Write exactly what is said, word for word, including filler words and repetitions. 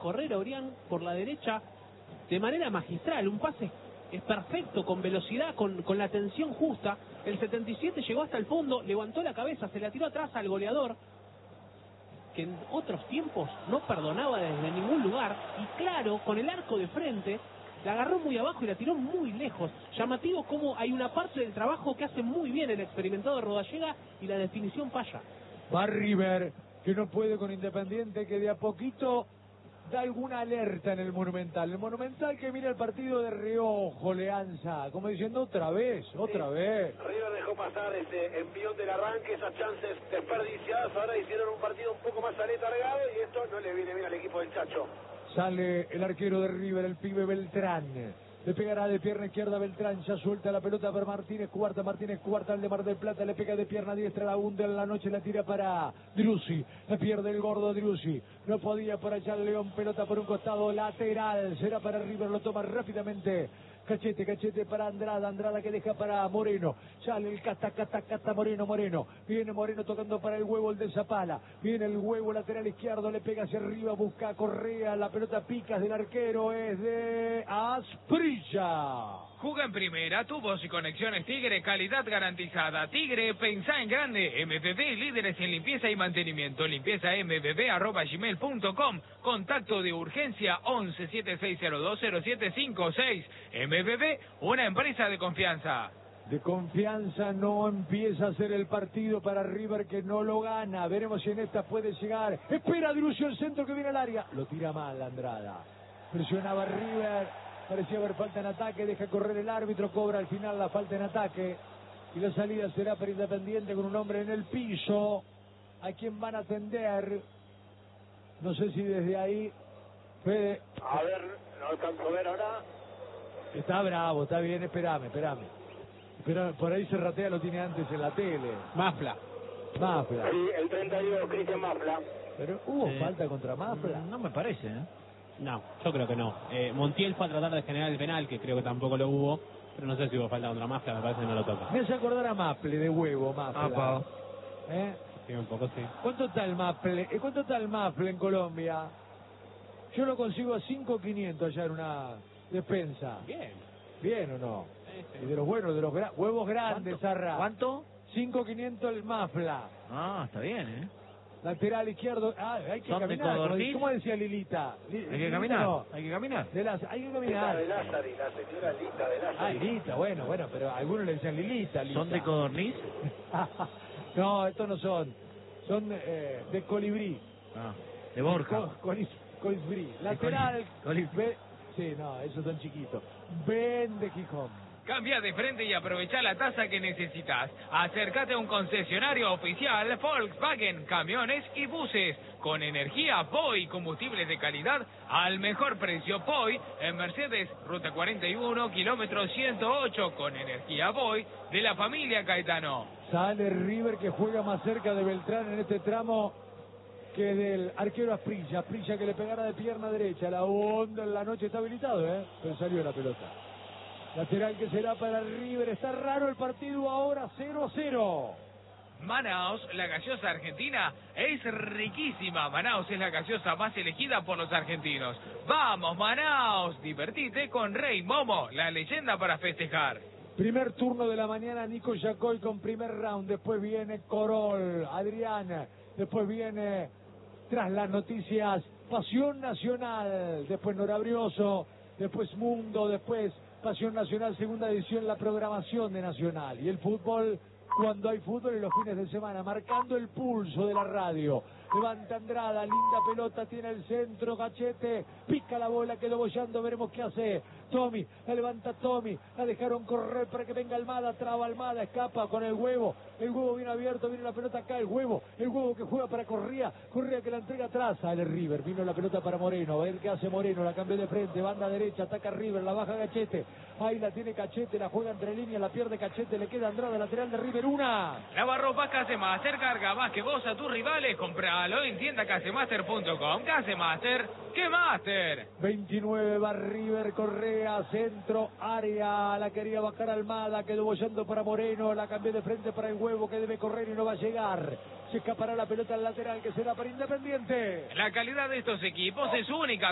correr a Orián por la derecha de manera magistral, un pase es perfecto, con velocidad, con, con la tensión justa. El setenta y siete llegó hasta el fondo, levantó la cabeza, se la tiró atrás al goleador, que en otros tiempos no perdonaba desde ningún lugar, y claro, con el arco de frente, la agarró muy abajo y la tiró muy lejos. Llamativo como hay una parte del trabajo que hace muy bien el experimentado Rodallega y la definición falla. Va River, que no puede con Independiente, que de a poquito da alguna alerta en el Monumental. El Monumental que mira el partido de reojo, Leanza, como diciendo otra vez, otra sí. vez. River dejó pasar este envión del arranque, esas chances desperdiciadas, ahora hicieron un partido un poco más aletargado y esto no le viene bien al equipo del Chacho. Sale el arquero de River, el pibe Beltrán. Le pegará de pierna izquierda Beltrán, ya suelta la pelota para Martínez Cuarta, Martínez Cuarta, el de Mar del Plata, le pega de pierna diestra, la hunde en la noche, la tira para Driussi, la pierde el gordo Driussi, no podía por allá el León, pelota por un costado lateral, será para River, lo toma rápidamente Cachete, Cachete para Andrada, Andrada que deja para Moreno, sale el cata, cata, cata, Moreno, Moreno, viene Moreno tocando para el huevo, el de Zapala, viene el huevo lateral izquierdo, le pega hacia arriba, busca a Correa, la pelota pica del arquero, es de Asprilla. Juga en primera, tu voz y conexiones Tigre, calidad garantizada. Tigre, pensá en grande. M B B, líderes en limpieza y mantenimiento. Limpieza m b b arroba gmail punto com. Contacto de urgencia once siete seis cero dos cero siete cinco seis. M B B, una empresa de confianza. De confianza no empieza a ser el partido para River, que no lo gana. Veremos si en esta puede llegar. Espera Driussi, el centro que viene al área. Lo tira mal Andrada. Presionaba River. Parecía haber falta en ataque, deja correr el árbitro, cobra al final la falta en ataque. Y la salida será para Independiente con un hombre en el piso. ¿A quién van a atender? No sé si desde ahí... Fede... A ver, no alcanzo a ver ahora. Está bravo, está bien, espérame, espérame. Pero por ahí se ratea, lo tiene antes en la tele. Mafla. Mafla. Sí, el treinta y dos, Cristian Mafla. Pero hubo Sí. falta contra Mafla. No me parece, ¿eh? No, yo creo que no. Eh, Montiel fue a tratar de generar el penal, que creo que tampoco lo hubo, pero no sé si hubo falta contra Mafla, me parece que no lo toca. Me hace acordar a Maple, de huevo, Mafla. Apa. ¿Eh? Sí, un poco sí. ¿Cuánto está el Maple? ¿Eh, ¿Cuánto está el Maple en Colombia? Yo lo consigo a cinco mil quinientos allá en una despensa. Bien. ¿Bien o no? Sí, sí. Y de los buenos, de los gra huevos grandes, Zarra. ¿Cuánto? cinco mil quinientos el Mafla. Ah, está bien, ¿eh? Lateral izquierdo. Ah, hay que ¿Son de caminar. como- codorniz? ¿Cómo decía Lilita? Li- Hay que Lilita caminar, no. hay que caminar. De las, hay que Lita caminar. de Lázari, la señora Lita de Ah, Lázari. Lilita, bueno, bueno, pero algunos le decían Lilita. Lita. ¿Son de codorniz? No, estos no son. Son eh, de colibrí. Ah, de Borja. Co- colis- Colibrí. Lateral. coli- Ve- sí, no, esos son chiquitos. Ven de Gijón. Cambia de frente y aprovecha la tasa que necesitas. Acércate a un concesionario oficial Volkswagen, camiones y buses. Con energía P O I, combustibles de calidad al mejor precio. P O I en Mercedes, ruta cuarenta y uno, kilómetro ciento ocho, con energía P O I de la familia Caetano. Sale River, que juega más cerca de Beltrán en este tramo que del arquero Asprilla. Asprilla que le pegara de pierna derecha. La onda en la noche está habilitado, ¿eh? Pero salió la pelota. Lateral que será para River. Está raro el partido ahora, cero a cero. Manaos, la gaseosa argentina, es riquísima. Manaos es la gaseosa más elegida por los argentinos. ¡Vamos, Manaos! Divertite con Rey Momo, la leyenda para festejar. Primer turno de la mañana, Nico Yacoy con primer round. Después viene Corol, Adrián. Después viene, tras las noticias, Pasión Nacional. Después Norabrioso. Después Mundo. Después Pasión Nacional, segunda edición, la programación de Nacional. Y el fútbol, cuando hay fútbol, y los fines de semana, marcando el pulso de la radio. Levanta Andrada, linda pelota, tiene el centro, Cachete, pica la bola, quedó bollando, veremos qué hace. Tommy, la levanta Tommy, la dejaron correr para que venga Almada, traba Almada, escapa con el huevo, el huevo bien abierto, viene la pelota acá, el huevo, el huevo que juega para Correa, Correa que la entrega atrás, sale River, vino la pelota para Moreno, a ver qué hace Moreno, la cambió de frente, banda derecha, ataca River, la baja Cachete, ahí la tiene Cachete, la juega entre líneas, la pierde Cachete, le queda Andrada, lateral de River, una. Lavarropas Casemaster, carga más que vos a tus rivales, compralo en tienda casemaster punto com. Casemaster, ¿qué máster? veintinueve va River, Correa, centro, área, la quería bajar Almada, quedó bollando para Moreno, la cambió de frente para el huevo que debe correr y no va a llegar. Se escapará la pelota al lateral que será para Independiente. La calidad de estos equipos es única.